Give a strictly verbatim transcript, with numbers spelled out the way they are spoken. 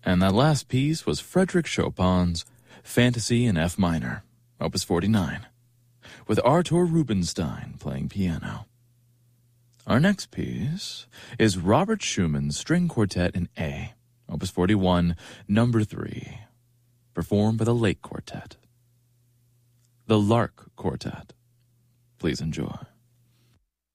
And that last piece was Frédéric Chopin's Fantasy in F minor, Opus forty-nine, with Artur Rubinstein playing piano. Our next piece is Robert Schumann's String Quartet in A, Opus forty-one, number three, performed by the Lake Quartet. The Lark Quartet. Please enjoy.